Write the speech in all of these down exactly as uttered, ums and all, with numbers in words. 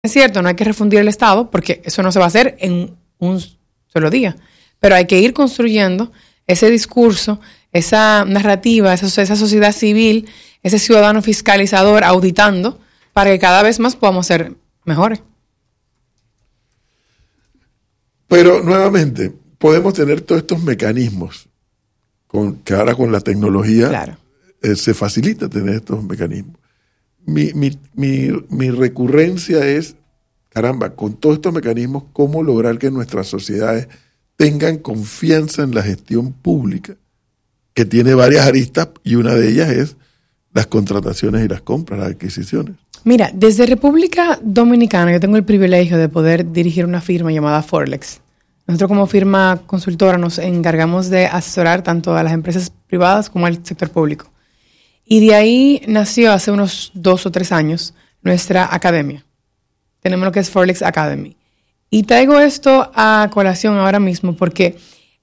Es cierto, no hay que refundir el Estado porque eso no se va a hacer en un solo día, pero hay que ir construyendo ese discurso, esa narrativa, esa, esa sociedad civil, ese ciudadano fiscalizador auditando para que cada vez más podamos ser mejores. Pero nuevamente, podemos tener todos estos mecanismos, con, que ahora con la tecnología claro. eh, se facilita tener estos mecanismos. Mi, mi, mi, mi recurrencia es, caramba, con todos estos mecanismos, ¿cómo lograr que nuestras sociedades tengan confianza en la gestión pública? Que tiene varias aristas y una de ellas es las contrataciones y las compras, las adquisiciones. Mira, desde República Dominicana yo tengo el privilegio de poder dirigir una firma llamada Forlex. Nosotros como firma consultora nos encargamos de asesorar tanto a las empresas privadas como al sector público. Y de ahí nació hace unos dos o tres años nuestra academia. Tenemos lo que es Forlex Academy. Y traigo esto a colación ahora mismo porque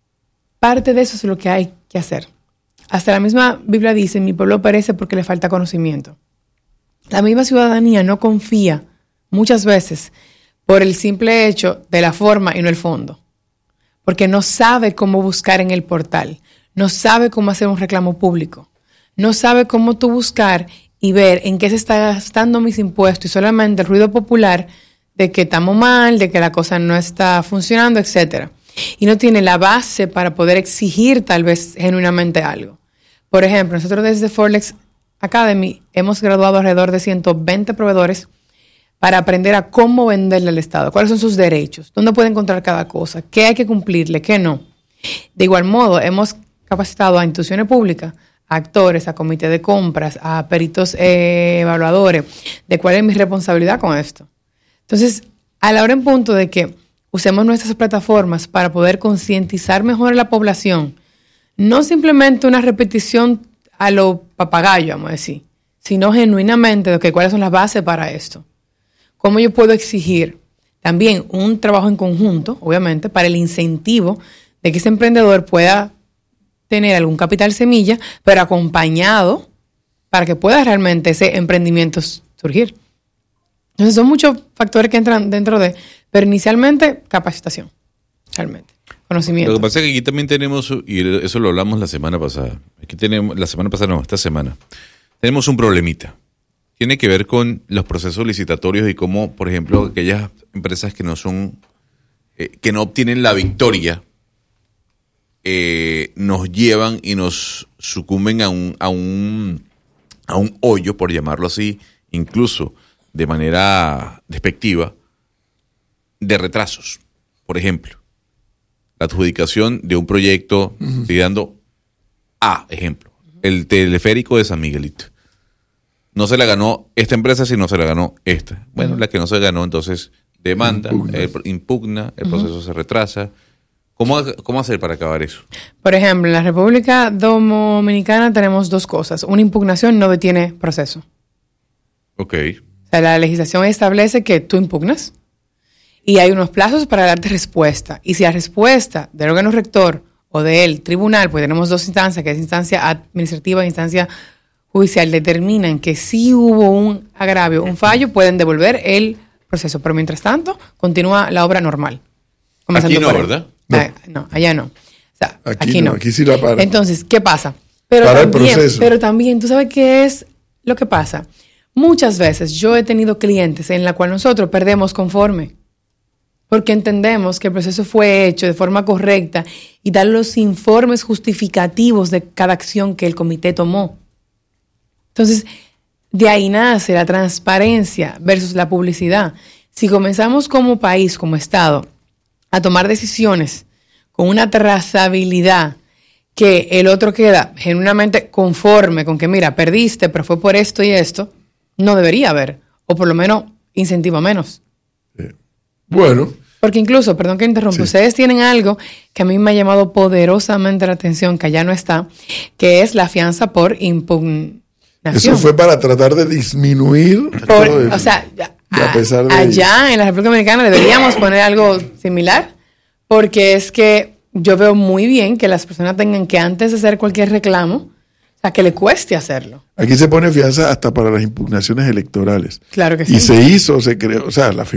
parte de eso es lo que hay que hacer. Hasta la misma Biblia dice, mi pueblo perece porque le falta conocimiento. La misma ciudadanía no confía muchas veces por el simple hecho de la forma y no el fondo. Porque no sabe cómo buscar en el portal, no sabe cómo hacer un reclamo público, no sabe cómo tú buscar y ver en qué se está gastando mis impuestos y solamente el ruido popular de que estamos mal, de que la cosa no está funcionando, etcétera. Y no tiene la base para poder exigir tal vez genuinamente algo. Por ejemplo, nosotros desde Forlex Academy hemos graduado alrededor de ciento veinte proveedores para aprender a cómo venderle al Estado, cuáles son sus derechos, dónde puede encontrar cada cosa, qué hay que cumplirle, qué no. De igual modo, hemos capacitado a instituciones públicas, a actores, a comités de compras, a peritos eh, evaluadores, de cuál es mi responsabilidad con esto. Entonces, a la hora en punto de que usemos nuestras plataformas para poder concientizar mejor a la población, no simplemente una repetición a lo papagayo, vamos a decir, sino genuinamente de que cuáles son las bases para esto. Cómo yo puedo exigir también un trabajo en conjunto, obviamente, para el incentivo de que ese emprendedor pueda tener algún capital semilla, pero acompañado para que pueda realmente ese emprendimiento surgir. Entonces son muchos factores que entran dentro de, pero inicialmente capacitación, realmente, conocimiento. Lo que pasa es que aquí también tenemos, y eso lo hablamos la semana pasada, aquí tenemos, la semana pasada no, esta semana, tenemos un problemita. Tiene que ver con los procesos licitatorios y cómo, por ejemplo, aquellas empresas que no son, eh, que no obtienen la victoria, eh, nos llevan y nos sucumben a un, a un, a un hoyo, por llamarlo así, incluso de manera despectiva, de retrasos. Por ejemplo, la adjudicación de un proyecto, uh-huh. estoy dando A, ejemplo, el teleférico de San Miguelito. No se la ganó esta empresa, sino se la ganó esta. Bueno, uh-huh. la que no se ganó, entonces demanda, impugna, el, impugna, el uh-huh. proceso se retrasa. ¿Cómo, ¿Cómo hacer para acabar eso? Por ejemplo, en la República Dominicana tenemos dos cosas. Una impugnación no detiene proceso. Ok. O sea, la legislación establece que tú impugnas y hay unos plazos para darte respuesta. Y si la respuesta del órgano rector o del tribunal, pues tenemos dos instancias, que es instancia administrativa e instancia judicial, determinan que sí hubo un agravio, un fallo, pueden devolver el proceso. Pero mientras tanto, continúa la obra normal. Aquí no, ¿verdad? No. Ah, no, allá no. O sea, aquí, aquí no. no. Aquí sí la para. Entonces, ¿qué pasa? Pero para también, el proceso. Pero también, ¿tú sabes qué es lo que pasa? Muchas veces yo he tenido clientes en la cual nosotros perdemos conforme. Porque entendemos que el proceso fue hecho de forma correcta y dar los informes justificativos de cada acción que el comité tomó. Entonces, de ahí nace la transparencia versus la publicidad. Si comenzamos como país, como Estado, a tomar decisiones con una trazabilidad que el otro queda genuinamente conforme con que, mira, perdiste, pero fue por esto y esto, no debería haber, o por lo menos incentiva menos. Eh, bueno. Porque incluso, perdón que interrumpa, sí. Ustedes tienen algo que a mí me ha llamado poderosamente la atención, que allá no está, que es la fianza por impugnación. Eso fue para tratar de disminuir. Por, todo el, o sea, a, a pesar de allá ello. En la República Dominicana deberíamos poner algo similar, porque es que yo veo muy bien que las personas tengan que antes de hacer cualquier reclamo, O sea, que le cueste hacerlo. Aquí se pone fianza hasta para las impugnaciones electorales. Claro que sí. Y se hizo, se creó, o sea, la